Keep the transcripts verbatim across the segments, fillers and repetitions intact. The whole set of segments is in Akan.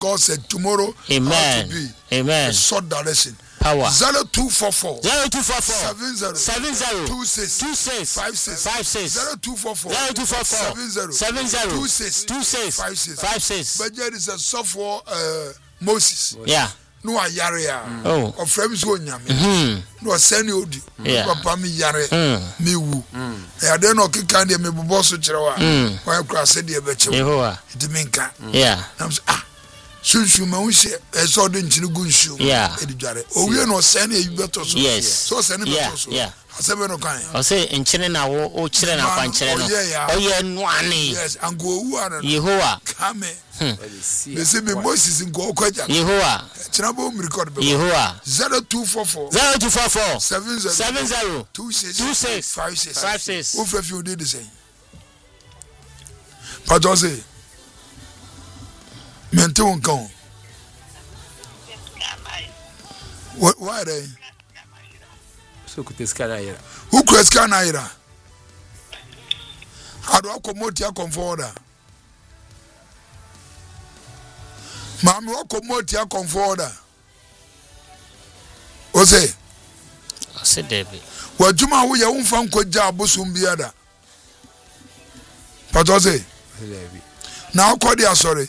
God said tomorrow. Amen. To be Amen. A short direction. Power. Zero two four four. Zero two four four. Seven zero. Seven zero. Two six. Two six. Five six. Five six. Zero two four four. Zero two four four. Seven zero. Seven zero. Two six. Two six. Five six. Five six. But there is a software uh, Moses. Yeah. No a yare a. Oh. Of friends go nyame. Hmm. No send you odi. Yeah. Papa mi yare. Mm. Me wu. E ade no kika de me bobo so kire wa. Mm. Wa kra se de be chewo. Yehowa. Di minka. Yeah. Nam so ah. Sunsu ma unse e so de nchini gu nsu. Yeah. E di dware. O wi no send e beto so. Yes. So send e beto so. Yeah. Asebe no kan. O say nchene na wo o kire na kwankyere no. O ye nuane. Yes, and go wu ana. Yehowa. Come. Me say me Moses nko okwaja. Yehowa. China bo mi record be. Yehowa. zero two four four. Zero two four four. Seven zero. Seven zero. Two six. Two six. Five six. Five six. Who if you did the same? But I say, mente won kan. What? Why they? So could this kind of Who creates can I hear? How do I come here come forward? Mami wa come here come forward. O say? I say David. Wa juma wo ye unfa nkoja abosum biada. But I say? Now call the sorry.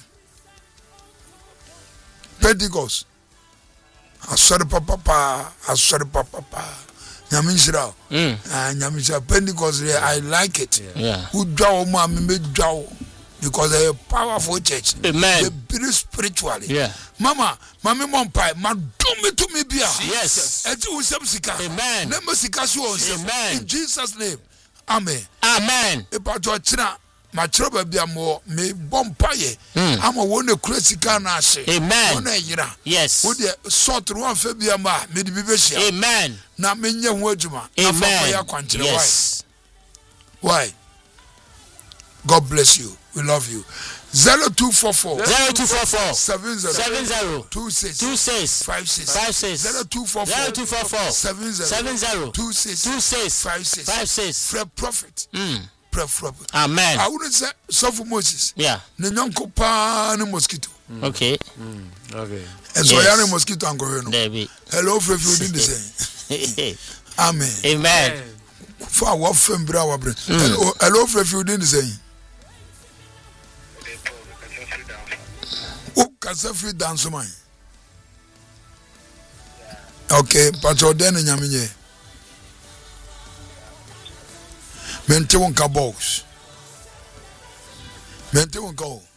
Pentecost. I sorry papa papa. I sorry papa papa. Nyamisra. Mm. Ah nyamisra Pentecost I like it. Yeah. Who draw ma me me draw because they a powerful church. Amen. They very spiritually. Yeah. Mama, mama mon pai, ma do me to me bia. Yes. Eti usem sika. Amen. Nemo sika so usem. Amen. In Jesus name. Amen. Amen. E pa to china ma chroba bia mo me bom paye. Mm. Ama won e kura sika na ahye. Amen. Won e yira. Yes. Wo de sort one fa bia ma me de bi be hia. Amen. Na me nya ho adwuma. Amen. Yes. Why? God bless you. We love you. Zero two four four. Zero two four four. Seven zero. Seven zero. Two six. Two six. Five six. Five six. Zero two four four. Zero two four four. Seven zero. Seven zero. Two six. Two six. Five six. Five six. Fred Prophet. Mm. Fred Prophet. Amen. I wouldn't say so for Moses. Yeah. Ne nyonko pa ne mosquito. Okay. Mm. Okay. And so yare mosquito ango no. David. Hello Fred, you did the same. Amen. Amen. For our fam bra wa bre. Hello hello Fred, you did the same. O kasa free dance man. Okay, but o den nyame nye. Mente won ka box. Mente won ka o.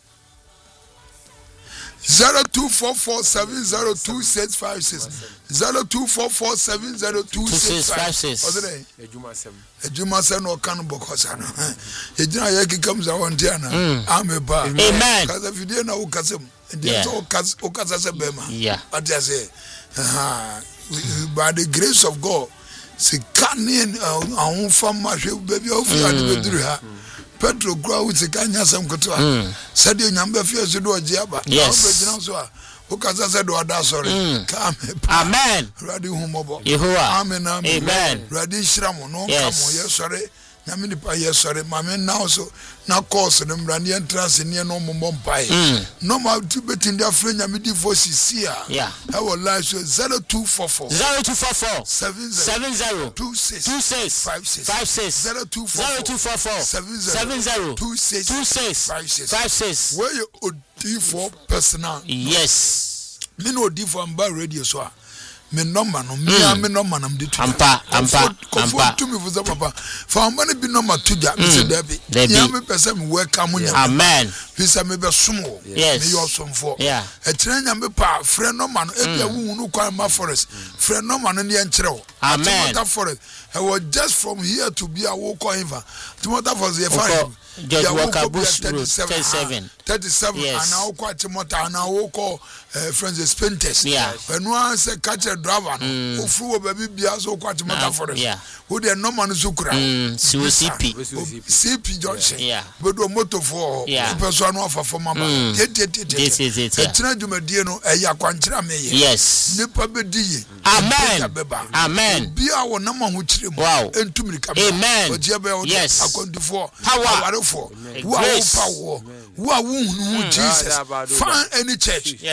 zero two four four seven zero two six five six zero two four four seven zero two six five six. What's the name? Ejuma sem. Ejuma sem no kan bokosa no. Ejina ye kikam za won dia na. Ameba. Amen. Kaza video na wo kasem. Dia so kas o kasa se bema. Yeah. What I say? Ah, by the grace of God, se kanin ahun fama hwe baby of ade beduru ha. Petro grow with the Kanya some Kotua. Said you number fears to do a jabba. Yes. Who can say do a sorry? Come. Amen. Ready humobo. Yehowa. Amen. Amen. Ready Shramo. No, come on. Yes. Yes, sorry. Namini pa yes, sorry. Mamma now so now course them brandy entrance in near no mum pie. No more to bet in their friend Yamidi voices here. Yeah. I will lie so zero two four four. Zero two four four. Seven Seven zero. Two six. Two six. Five six. Five six. Zero two four. Zero two four four. Seven zero. Seven zero. Two six. Two six. Five six. Five six. Where you O D for personal? Yes. Me no O D for amba radio so a. Me number no me a me number nam de to. Ampa, ampa, ampa. To me for papa. For amba ne bi number to ja me say Debbie. Ya me person me welcome you. Amen. Visa me be sumo. Yes. Me your som for. Yeah. E trenya me pa friend number no e bia wu no kwa ma forest. Friend number no ne enkyere wo. Amen. Timothy forest. I was just from here to be a walk over. Timothy forest the fine. Just walk a bush road thirty-seven. thirty-seven. Yes. And now quite Timothy and now walk friends the Spinters. Yeah. When one say catch a driver no. Who flew baby bia so quite Timothy forest. Yeah. Who the no man zukra. Mm. C P. C P Junction. Yeah. But do motor for. Yeah. Person offer for mama. This is it. E tena dwumadie no e ya kwankyera meye. Yes. Nipa bedi ye. Amen. Amen. Bia wo na ma ho kyerem. Wow. Entumiri kama. Amen. Oje be wo yes. akondifo. Power. Awarefo. Wo a wo power. Wo a wo wohunu Jesus find any church